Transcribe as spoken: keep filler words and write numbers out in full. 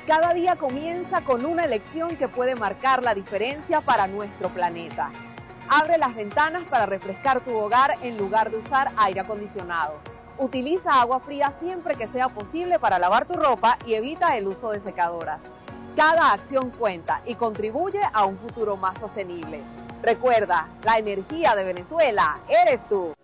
Cada día comienza con una elección que puede marcar la diferencia para nuestro planeta. Abre las ventanas para refrescar tu hogar en lugar de usar aire acondicionado. Utiliza agua fría siempre que sea posible para lavar tu ropa y evita el uso de secadoras. Cada acción cuenta y contribuye a un futuro más sostenible. Recuerda, la energía de Venezuela eres tú.